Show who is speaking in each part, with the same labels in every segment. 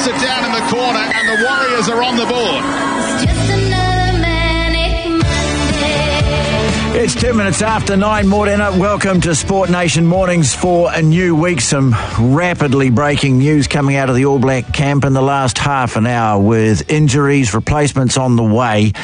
Speaker 1: puts it down in the corner, and the Warriors are on the board.
Speaker 2: It's 2 minutes after 9. Morena, welcome to Sport Nation Mornings for a new week. Some rapidly breaking news coming out of the All Black camp in the last half an hour, with injuries, replacements on the way.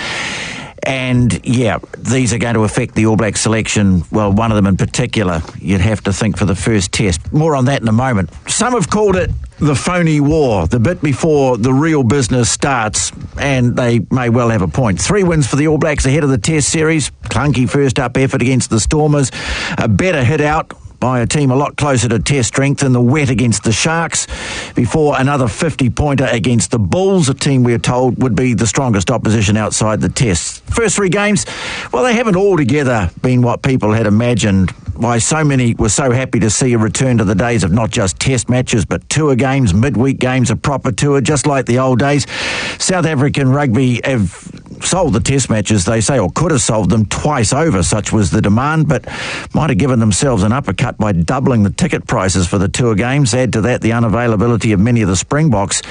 Speaker 2: And, yeah, these are going to affect the All Black selection. Well, one of them in particular, you'd have to think, for the first test. More on that in a moment. Some have called it the phony war, the bit before the real business starts, and they may well have a point. 3 wins for the All Blacks ahead of the Test series. Clunky first-up effort against the Stormers. A better hit-out by a team a lot closer to Test strength in the wet against the Sharks, before another 50-pointer against the Bulls, a team we're told would be the strongest opposition outside the Tests. First 3 games, well, they haven't altogether been what people had imagined. Why so many were so happy to see a return to the days of not just Test matches, but tour games, midweek games, a proper tour, just like the old days. South African rugby have solved the Test matches, they say, or could have solved them twice over, such was the demand, but might have given themselves an uppercut by doubling the ticket prices for the tour games. Add to that the unavailability of many of the Springboks,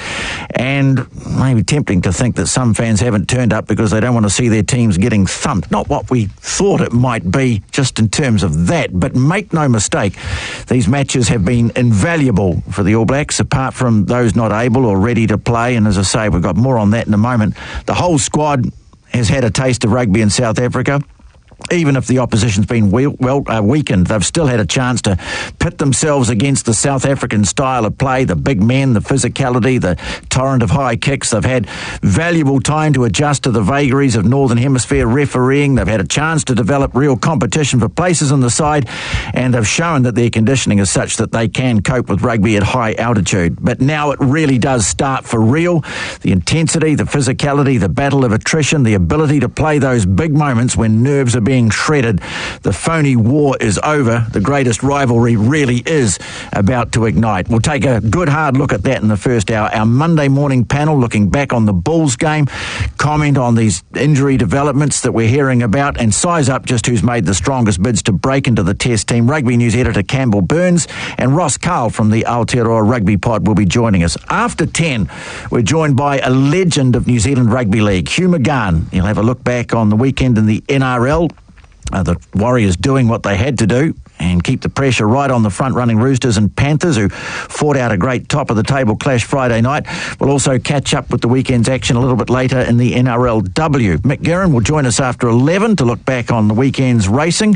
Speaker 2: and maybe tempting to think that some fans haven't turned up because they don't want to see their teams getting thumped. Not what we thought it might be, just in terms of that, but make no mistake, these matches have been invaluable for the All Blacks, apart from those not able or ready to play. And as I say, we've got more on that in a moment. The whole squad has had a taste of rugby in South Africa. Even if the opposition's been weakened, they've still had a chance to pit themselves against the South African style of play, the big men, the physicality, the torrent of high kicks. They've had valuable time to adjust to the vagaries of Northern Hemisphere refereeing. They've had a chance to develop real competition for places on the side, and they've shown that their conditioning is such that they can cope with rugby at high altitude. But now it really does start for real. The intensity, the physicality, the battle of attrition, the ability to play those big moments when nerves are being shredded. The phony war is over. The greatest rivalry really is about to ignite. We'll take a good hard look at that in the first hour. Our Monday morning panel looking back on the Bulls game, comment on these injury developments that we're hearing about, and size up just who's made the strongest bids to break into the Test team. Rugby News editor Campbell Burns and Ross Carl from the Aotearoa Rugby Pod will be joining us. After 10, we're joined by a legend of New Zealand Rugby League, Hugh McGahn. He'll have a look back on the weekend in the NRL. The Warriors doing what they had to do and keep the pressure right on the front-running Roosters and Panthers, who fought out a great top-of-the-table clash Friday night. We'll also catch up with the weekend's action a little bit later in the NRLW. Mick Guerin will join us after 11 to look back on the weekend's racing,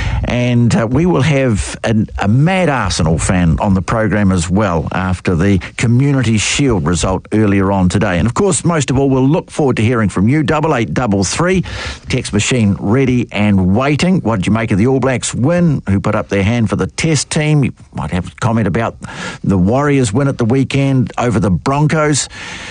Speaker 2: and we will have a mad Arsenal fan on the program as well after the Community Shield result earlier on today. And, of course, most of all, we'll look forward to hearing from you. 8833, text machine ready and waiting. What did you make of the All Blacks win? Who put up their hand for the Test team? You might have a comment about the Warriors win at the weekend over the Broncos.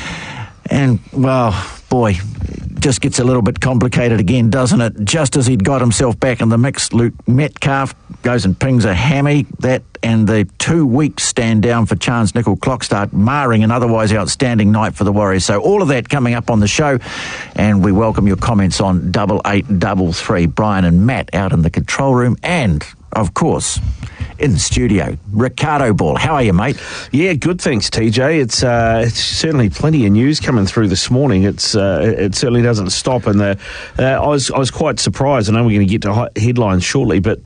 Speaker 2: And, well, boy, it just gets a little bit complicated again, doesn't it? Just as he'd got himself back in the mix, Luke Metcalf goes and pings a hammy. That and the 2 weeks stand down for Chance Nickel-Clockstart, marring an otherwise outstanding night for the Warriors. So all of that coming up on the show, and we welcome your comments on 8833. Brian and Matt out in the control room, and, of course, in the studio, Ricardo Ball. How are you, mate?
Speaker 3: Yeah, good, thanks, TJ. It's certainly plenty of news coming through this morning. It certainly doesn't stop, and I was quite surprised. I know we're going to get to headlines shortly, but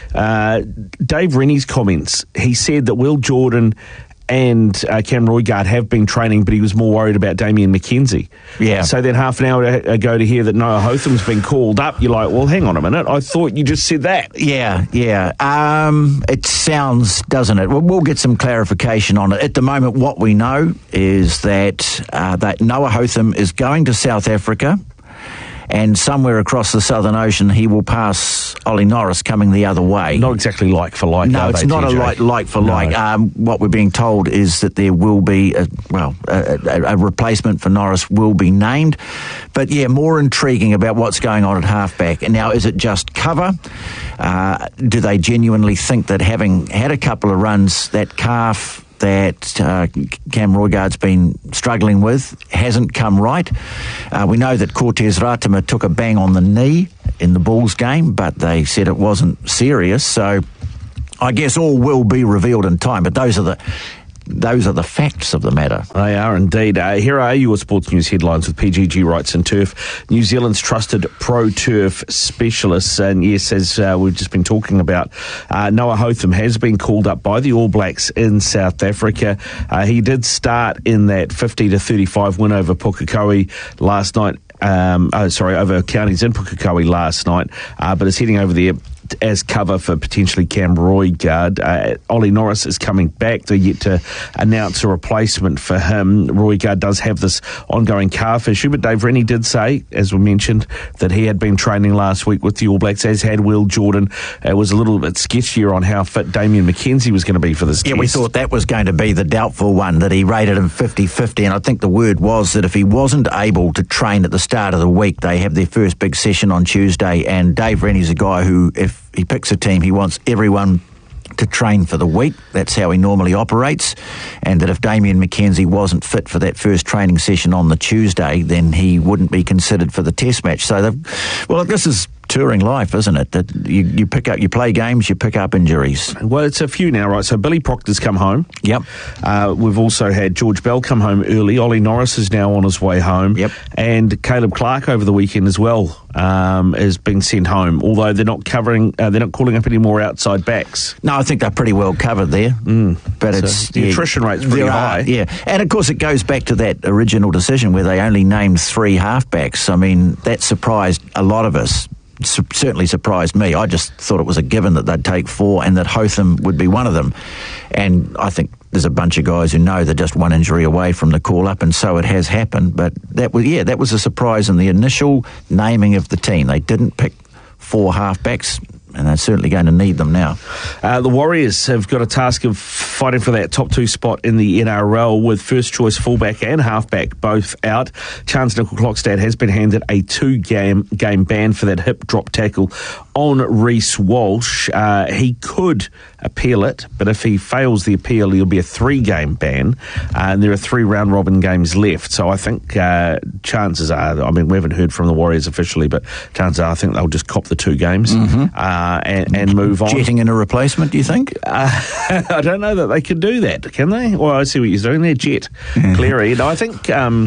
Speaker 3: Dave Rennie's comments. He said that Will Jordan and Cam Roigard have been training, but he was more worried about Damian McKenzie. Yeah. So then half an hour ago to hear that Noah Hotham's been called up, you're like, well, hang on a minute. I thought you just said that. Yeah. It sounds, doesn't it? We'll get some clarification on it. At the moment, what we know is that Noah Hotham is going to South Africa, and somewhere across the Southern Ocean he will pass Ollie Norris coming the other way. Not exactly like for like. No, it's not a like for like. What we're being told is that there will be a replacement for Norris will be named. But yeah, more intriguing about what's going on at halfback. And now, is it just cover? Do they genuinely think that having had a couple of runs, that calf that Cam Roigard's been struggling with hasn't come right? We know that Cortez Ratama took a bang on the knee in the Bulls game, but they said it wasn't serious. So I guess all will be revealed in time. But those are
Speaker 2: those are the facts of the matter.
Speaker 3: They are indeed. Here are your sports news headlines with PGG Wrights and Turf, New Zealand's trusted pro turf specialists. And yes, as we've just been talking about, Noah Hotham has been called up by the All Blacks in South Africa. He did start in that 50-35 win over Pukekohe last night. Over Counties in Pukekohe last night, but is heading over there as cover for potentially Cam Roigard. Ollie Norris is coming back. They're yet to announce a replacement for him. Roigard does have this ongoing calf issue, but Dave Rennie did say, as we mentioned, that he had been training last week with the All Blacks, as had Will Jordan. It was a little bit sketchier on how fit Damien McKenzie was going to be for this test.
Speaker 2: We thought that was going to be the doubtful one, that he rated him 50-50, and I think the word was that if he wasn't able to train at the start of the week, they have their first big session on Tuesday, and Dave Rennie's a guy who, if he picks a team, he wants everyone to train for the week. That's how he normally operates. And that if Damien McKenzie wasn't fit for that first training session on the Tuesday, then he wouldn't be considered for the test match. So, this is touring life, isn't it? That you play games, you pick up injuries.
Speaker 3: Well, it's a few now, right? So Billy Proctor's come home.
Speaker 2: Yep.
Speaker 3: We've also had George Bell come home early. Ollie Norris is now on his way home.
Speaker 2: Yep.
Speaker 3: And Caleb Clark over the weekend as well has been sent home. Although they're not calling up any more outside backs.
Speaker 2: No, I think they're pretty well covered there. But
Speaker 3: so the attrition rate's pretty high.
Speaker 2: Yeah, and of course it goes back to that original decision where they only named 3 halfbacks. I mean, that surprised a lot of us. Certainly surprised me. I just thought it was a given that they'd take 4 and that Hotham would be one of them. And I think there's a bunch of guys who know they're just one injury away from the call-up, and so it has happened. But that was a surprise in the initial naming of the team. They didn't pick 4 halfbacks, and they're certainly going to need them now.
Speaker 3: The Warriors have got a task of fighting for that top 2 spot in the NRL with first-choice fullback and halfback both out. Chance Nickel-Klokstad has been handed a 2-game ban for that hip drop tackle on Reece Walsh. He could appeal it, but if he fails the appeal, he'll be a 3-game ban, and there are 3 round-robin games left. So I think chances are, I mean, we haven't heard from the Warriors officially, but chances are I think they'll just cop the 2 games. And move on.
Speaker 2: Jetting in a replacement, do you think?
Speaker 3: I don't know that they can do that, can they? Well, I see what you're doing there, Jet. Cleary. No, I think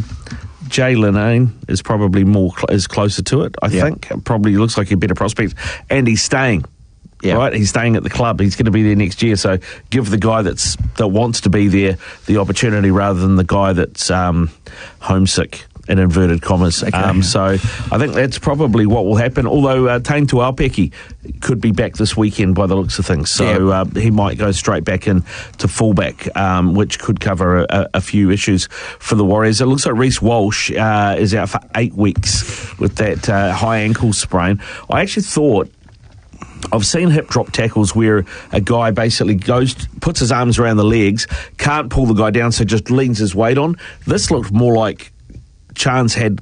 Speaker 3: Jay Linnane is probably is closer to it, I think. Probably looks like a better prospect. And he's staying. Yeah. Right? He's staying at the club. He's going to be there next year. So give the guy that wants to be there the opportunity rather than the guy that's homesick, in inverted commas.
Speaker 2: Okay.
Speaker 3: So I think that's probably what will happen, although Tane Tuaupeki could be back this weekend by the looks of things. So he might go straight back in to fullback, which could cover a few issues for the Warriors. It looks like Reece Walsh is out for 8 weeks with that high ankle sprain. I actually thought, I've seen hip drop tackles where a guy basically puts his arms around the legs, can't pull the guy down, so just leans his weight on. This looked more like Chance had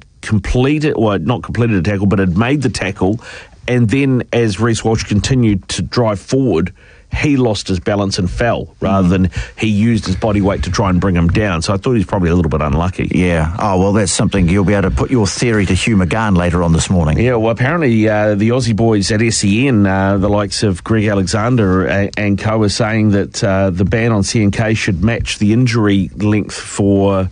Speaker 3: not completed a tackle, but had made the tackle, and then as Reece Walsh continued to drive forward, he lost his balance and fell, rather than he used his body weight to try and bring him down. So I thought he was probably a little bit unlucky.
Speaker 2: Yeah. Oh, well, that's something you'll be able to put your theory to Hugh McGahn later on this morning.
Speaker 3: Yeah, well, apparently the Aussie boys at SEN, the likes of Greg Alexander and co, are saying that the ban on CNK should match the injury length for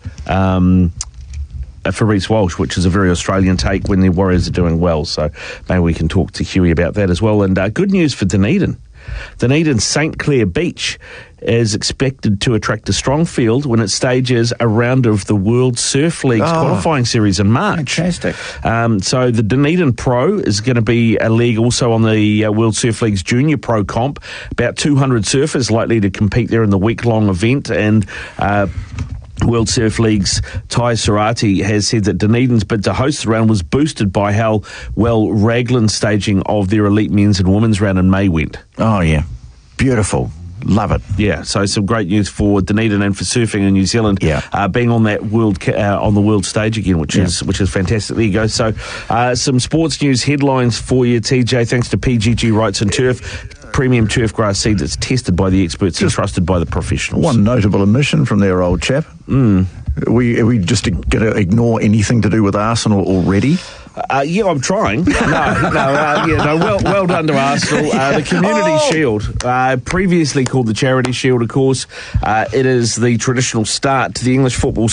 Speaker 3: Reece Walsh, which is a very Australian take when the Warriors are doing well. So maybe we can talk to Huey about that as well. And good news for Dunedin. Dunedin St Clair Beach is expected to attract a strong field when it stages a round of the World Surf League's qualifying series in March.
Speaker 2: Fantastic.
Speaker 3: So the Dunedin Pro is going to be a league also on the World Surf League's Junior Pro Comp. About 200 surfers likely to compete there in the week-long event, and World Surf League's Ty Sarati has said that Dunedin's bid to host the round was boosted by how well Raglan's staging of their elite men's and women's round in May went.
Speaker 2: Oh, yeah. Beautiful. Love it.
Speaker 3: Yeah, so some great news for Dunedin and for surfing in New Zealand.
Speaker 2: Yeah.
Speaker 3: Being on that on the world stage again, which is fantastic. There you go. So some sports news headlines for you, TJ, thanks to PGG Wrights and Turf. Premium turf grass seed that's tested by the experts and trusted by the professionals.
Speaker 4: One notable omission from their old chap. Are we just going to ignore anything to do with Arsenal already?
Speaker 3: Yeah, I'm trying. Well done to Arsenal. The Community Shield, previously called the Charity Shield, of course. It is the traditional start to the English football